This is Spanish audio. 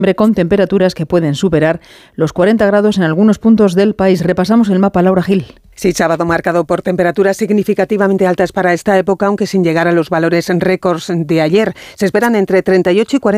con temperaturas que pueden superar los 40 grados en algunos puntos del país. Repasamos el mapa, Laura Gil. Sí, sábado marcado por temperaturas significativamente altas para esta época, aunque sin llegar a los valores récords de ayer. Se esperan entre 38 y 40